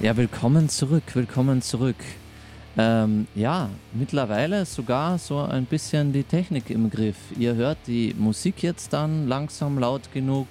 Ja, willkommen zurück, willkommen zurück. Ja, mittlerweile sogar so ein bisschen die Technik im Griff. Ihr hört die Musik jetzt dann langsam laut genug.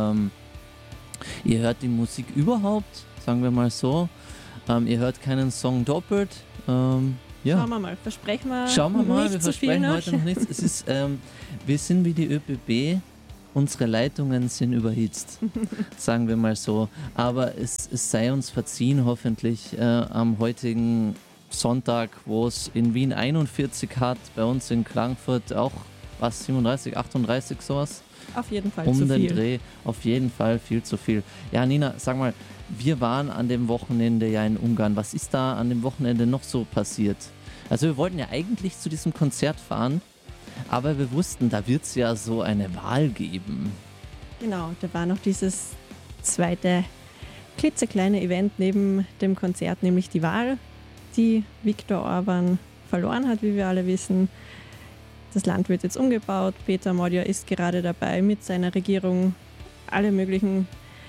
Ihr hört die Musik überhaupt, sagen wir mal so. Ihr hört keinen Song doppelt. Ja. Schauen wir mal, versprechen wir Schauen wir mal, nicht wir zu viel versprechen noch. heute noch nichts. Es ist, wir sind wie die ÖBB, unsere Leitungen sind überhitzt, sagen wir mal so. Aber es sei uns verziehen, hoffentlich am heutigen Sonntag, wo es in Wien 41 hat, bei uns in Klagenfurt auch, was, 37, 38, sowas? Auf jeden Fall Um zu den viel. Dreh, auf jeden Fall viel zu viel. Ja, Nina, sag mal, wir waren an dem Wochenende ja in Ungarn. Was ist da an dem Wochenende noch so passiert? Also wir wollten ja eigentlich zu diesem Konzert fahren, aber wir wussten, da wird es ja so eine Wahl geben. Genau, da war noch dieses zweite klitzekleine Event neben dem Konzert, nämlich die Wahl, die Viktor Orbán verloren hat, wie wir alle wissen. Das Land wird jetzt umgebaut. Peter Magyar ist gerade dabei, mit seiner Regierung alle möglichen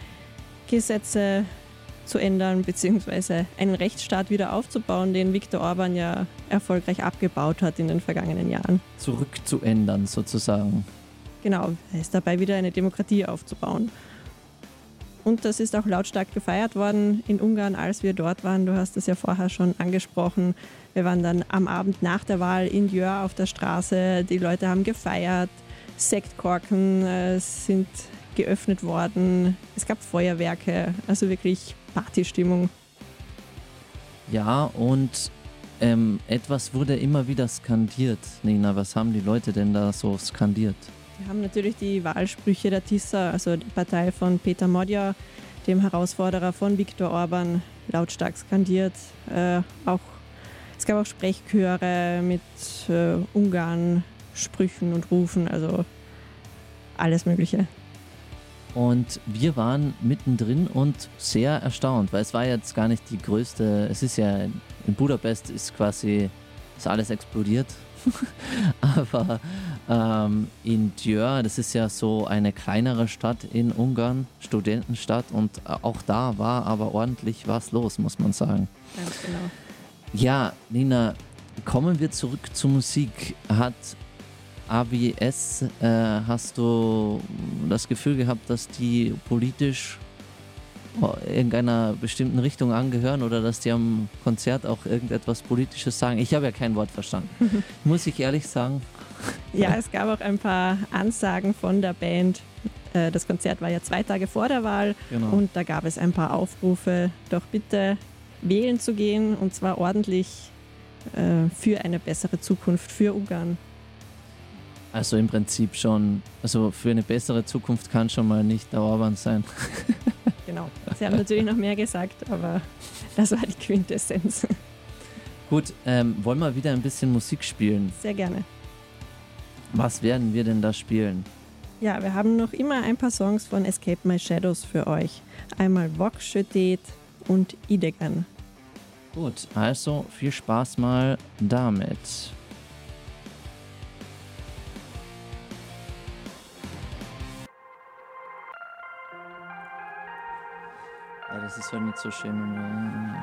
Gesetze zu ändern, beziehungsweise einen Rechtsstaat wieder aufzubauen, den Viktor Orbán ja erfolgreich abgebaut hat in den vergangenen Jahren. Zurückzuändern sozusagen. Genau, er ist dabei, wieder eine Demokratie aufzubauen. Und das ist auch lautstark gefeiert worden in Ungarn, als wir dort waren. Du hast es ja vorher schon angesprochen. Wir waren dann am Abend nach der Wahl in Győr auf der Straße. Die Leute haben gefeiert. Sektkorken sind geöffnet worden. Es gab Feuerwerke. Also wirklich Partystimmung. Ja, und etwas wurde immer wieder skandiert. Nina, was haben die Leute denn da so skandiert? Wir haben natürlich die Wahlsprüche der Tisza, also die Partei von Peter Magyar, dem Herausforderer von Viktor Orbán, lautstark skandiert. Es gab auch Sprechchöre mit Ungarn-Sprüchen und Rufen, also alles Mögliche. Und wir waren mittendrin und sehr erstaunt, weil es war jetzt gar nicht die größte, es ist ja, in Budapest ist alles explodiert. Aber in Győr, das ist ja so eine kleinere Stadt in Ungarn, Studentenstadt, und auch da war aber ordentlich was los, muss man sagen. Ganz genau. Ja, Nina, kommen wir zurück zur Musik. Hat AWS, hast du das Gefühl gehabt, dass die politisch irgendeiner bestimmten Richtung angehören oder dass die am Konzert auch irgendetwas Politisches sagen? Ich habe ja kein Wort verstanden, muss ich ehrlich sagen. Ja, es gab auch ein paar Ansagen von der Band. Das Konzert war ja 2 Tage vor der Wahl, Genau. und da gab es ein paar Aufrufe, doch bitte wählen zu gehen, und zwar ordentlich für eine bessere Zukunft für Ungarn. Also im Prinzip schon, also für eine bessere Zukunft kann schon mal nicht der Orbán sein. Genau. Sie haben natürlich noch mehr gesagt, aber das war die Quintessenz. Gut, wollen wir wieder ein bisschen Musik spielen? Sehr gerne. Was werden wir denn da spielen? Ja, wir haben noch immer ein paar Songs von Escape My Shadows für euch. Einmal Vok Sötét und Idegen. Gut, also viel Spaß mal damit. Ja, das ist halt nicht so schön.